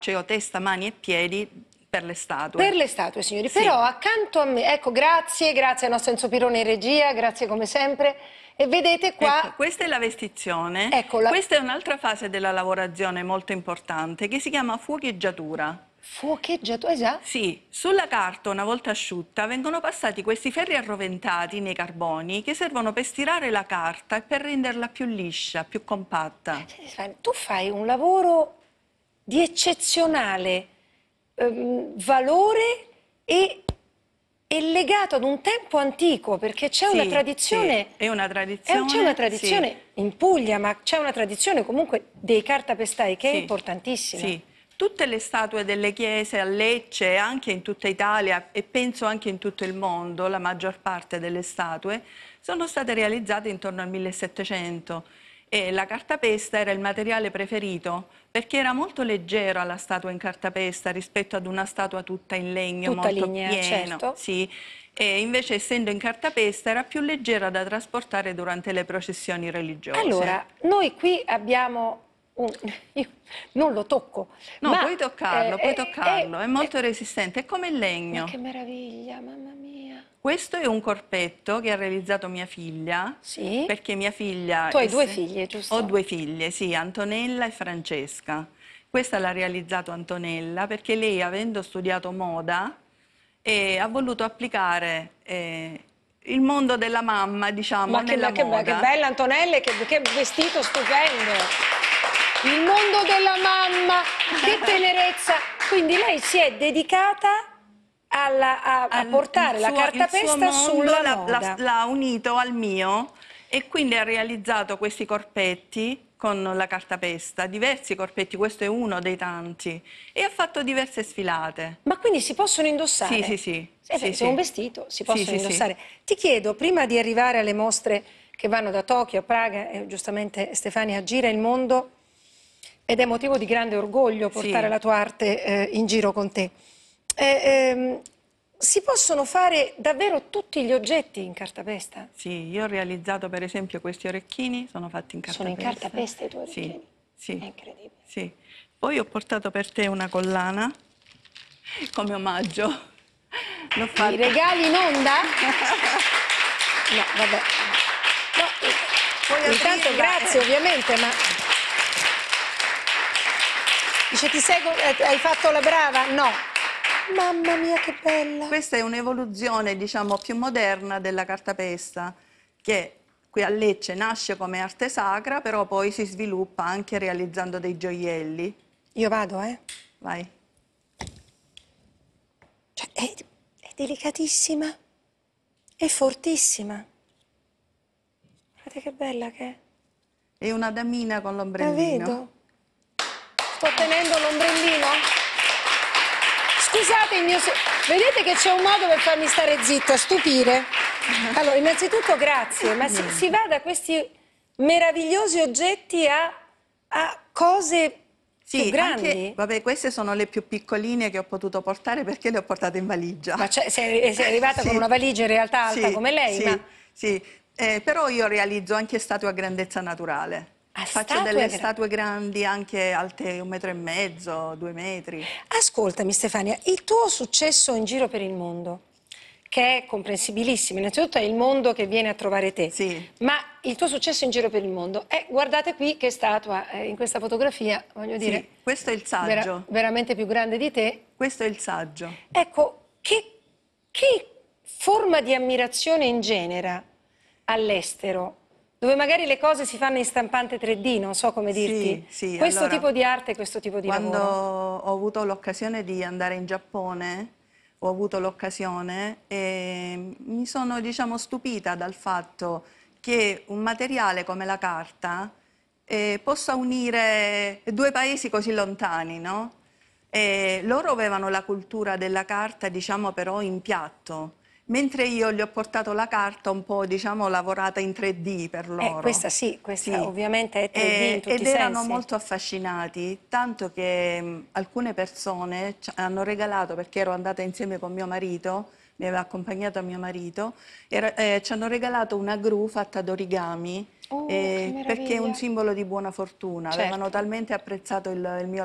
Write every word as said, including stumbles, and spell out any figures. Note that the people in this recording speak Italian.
o testa, mani e piedi per le statue. Per le statue, signori. Sì. Però accanto a me, ecco, grazie, grazie al nostro Enzo Pirone in regia, grazie come sempre. E vedete qua... Ecco, questa è la vestizione. Ecco, la... Questa è un'altra fase della lavorazione molto importante che si chiama fuocheggiatura. Fuocheggiatura, esatto. Sì, sulla carta una volta asciutta vengono passati questi ferri arroventati nei carboni che servono per stirare la carta e per renderla più liscia, più compatta. Tu fai un lavoro di eccezionale ehm, valore e, e legato ad un tempo antico, perché c'è sì, una tradizione... Sì, è una tradizione. C'è una tradizione sì. in Puglia, ma c'è una tradizione comunque dei cartapestai che sì. è importantissima. Sì. Tutte le statue delle chiese a Lecce, anche in tutta Italia e penso anche in tutto il mondo, la maggior parte delle statue, sono state realizzate intorno al millesettecento e la cartapesta era il materiale preferito perché era molto leggero la statua in cartapesta rispetto ad una statua tutta in legno, tutta molto lignea, pieno. certo. Sì. E invece essendo in cartapesta era più leggera da trasportare durante le processioni religiose. Allora, noi qui abbiamo... Un... Io non lo tocco. No, ma, puoi toccarlo, eh, puoi eh, toccarlo, eh, è molto eh, resistente, è come il legno. Ma che meraviglia, mamma mia. Questo è un corpetto che ha realizzato mia figlia, sì? perché mia figlia... Tu hai è... due figlie, giusto? Ho due figlie, sì, Antonella e Francesca. Questa l'ha realizzato Antonella perché lei, avendo studiato moda, eh, ha voluto applicare... Eh, il mondo della mamma, diciamo, ma che, nella che, moda. Che bella Antonella, che, che vestito stupendo! Il mondo della mamma, che tenerezza! Quindi lei si è dedicata alla, a, a portare suo, la cartapesta sulla la, moda. L'ha unito al mio e quindi ha realizzato questi corpetti con la cartapesta, diversi corpetti, questo è uno dei tanti, e ha fatto diverse sfilate. Ma quindi si possono indossare? Sì, sì, sì. Eh, sì, se sì. un vestito si possono sì, indossare. Sì, sì. Ti chiedo, prima di arrivare alle mostre che vanno da Tokyo a Praga, e giustamente Stefania gira il mondo, ed è motivo di grande orgoglio portare sì. la tua arte eh, in giro con te. Eh, ehm, si possono fare davvero tutti gli oggetti in cartapesta? Sì, io ho realizzato per esempio questi orecchini, sono fatti in cartapesta. Sono in cartapesta i tuoi orecchini? Sì, sì. È incredibile. Sì. Poi ho portato per te una collana come omaggio. L'ho fatta. I regali in onda? No, vabbè. No, Puoi intanto aprirla, grazie eh. ovviamente, ma... Dice, ti seguo, hai fatto la brava? No. Mamma mia, che bella. Questa è un'evoluzione, diciamo, più moderna della cartapesta, che qui a Lecce nasce come arte sacra, però poi si sviluppa anche realizzando dei gioielli. Io vado, eh? Vai. Cioè, è, è delicatissima, è fortissima. Guardate che bella che è. È una damina con l'ombrellino. La vedo. Sto tenendo l'ombrellino? Scusate il mio... Vedete che c'è un modo per farmi stare zitta, stupire. Allora, innanzitutto grazie, ma si, si va da questi meravigliosi oggetti a, a cose sì, più grandi. Anche, vabbè, queste sono le più piccoline che ho potuto portare perché le ho portate in valigia. Ma sei, sei arrivata sì. con una valigia in realtà alta sì, come lei? Sì, ma... sì. Eh, però io realizzo anche statue a grandezza naturale. Ah, Faccio statue delle gra... statue grandi, anche alte un metro e mezzo, due metri. Ascoltami Stefania, il tuo successo in giro per il mondo, che è comprensibilissimo, innanzitutto è il mondo che viene a trovare te, sì. ma il tuo successo in giro per il mondo è, guardate qui che statua, eh, in questa fotografia, voglio dire, sì, questo è il saggio. Vera, veramente più grande di te. Questo è il saggio. Ecco, che, che forma di ammirazione ingenera all'estero, dove magari le cose si fanno in stampante tre D, non so come dirti, sì, sì, questo allora, tipo di arte, questo tipo di quando lavoro. Quando ho avuto l'occasione di andare in Giappone, ho avuto l'occasione e mi sono, diciamo, stupita dal fatto che un materiale come la carta eh, possa unire due paesi così lontani, no? E loro avevano la cultura della carta, diciamo, però in piatto. Mentre io gli ho portato la carta un po', diciamo, lavorata in tre D per loro. Eh, questa sì, questa sì. ovviamente è tre D e, in tutti ed i sensi. erano molto affascinati, tanto che mh, alcune persone ci hanno regalato, perché ero andata insieme con mio marito, mi aveva accompagnato mio marito, era, eh, ci hanno regalato una gru fatta d'origami, oh, eh, perché è un simbolo di buona fortuna. Certo. Avevano talmente apprezzato il, il mio